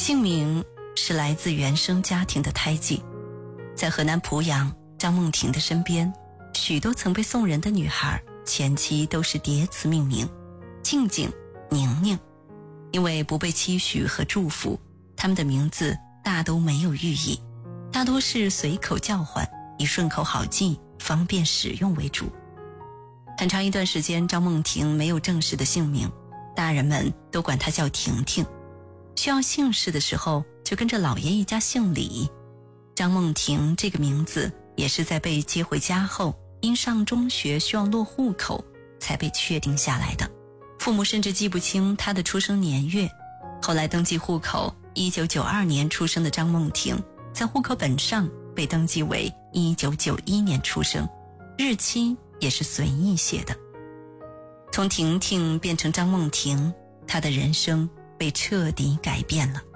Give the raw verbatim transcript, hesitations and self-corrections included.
姓名是来自原生家庭的胎记。在河南濮阳，张梦婷的身边，许多曾被送人的女孩前期都是叠词命名，静静、宁宁。因为不被期许和祝福，她们的名字大都没有寓意，大多是随口叫唤，以顺口好记、方便使用为主。很长一段时间，张梦婷没有正式的姓名，大人们都管她叫婷婷。需要姓氏的时候，就跟着姥爷一家姓李。张梦婷这个名字也是在被接回家后，因上中学需要落户口，才被确定下来的。父母甚至记不清她的出生年月。后来登记户口，一九九二年出生的张梦婷，在户口本上被登记为一九九一年出生，日期也是随意写的。从婷婷变成张梦婷，她的人生被彻底改变了。